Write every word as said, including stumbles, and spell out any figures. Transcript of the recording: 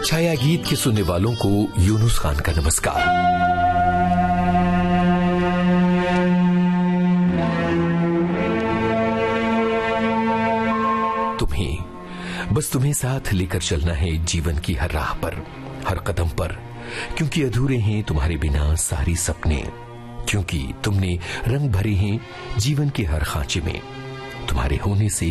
छाया गीत के सुनने वालों को यूनुस खान का नमस्कार। तुम्हें बस तुम्हें साथ लेकर चलना है जीवन की हर राह पर, हर कदम पर, क्योंकि अधूरे हैं तुम्हारे बिना सारी सपने, क्योंकि तुमने रंग भरे हैं जीवन के हर खांचे में। तुम्हारे होने से